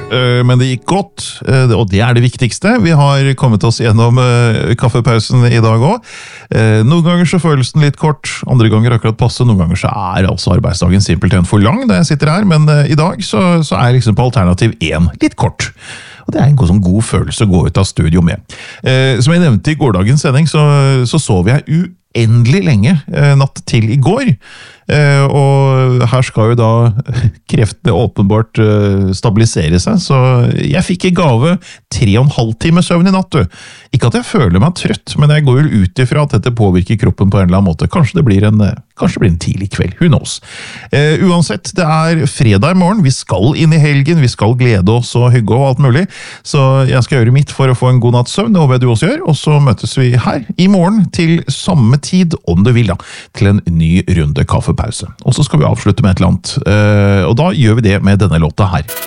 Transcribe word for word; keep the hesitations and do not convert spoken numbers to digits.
eh, men det gikk godt, eh, og det er det viktigste. Vi har kommet oss gjennom eh, kaffepausen i dag også. Eh, noen ganger så føles den litt kort, andre ganger akkurat passe, noen ganger så er altså arbeidsdagen simpelthen for lang da jeg sitter her, men eh, i dag så, så er liksom på alternativ én litt kort. Og det er en god, sånn god følelse å gå ut av studio med. Eh, som jeg nevnte i gårdagens sending, så, så sov jeg uendelig lenge eh, natt til i går. Eh, og her skal jo da kreftene åpenbart eh, stabilisere seg, så jeg fikk i gave tre og en halv time søvn i natt, du. Ikke at jeg føler meg trøtt, men jeg går jo ut ifra at dette påvirker kroppen på en eller annen måte. Kanskje det blir en, kanskje det blir en tidlig kveld, who knows. Eh, uansett, det er fredag i morgen, vi skal inn i helgen, vi skal glede oss og hygge og alt mulig, så jeg skal gjøre mitt for å få en god natts søvn, det håper jeg du også gjør, og så møtes vi her i morgen til samme tid, om du vil da, til en ny runde kaffepause. Og så skal vi avslutte med et eller annet, og da gjør vi det med denne låta her.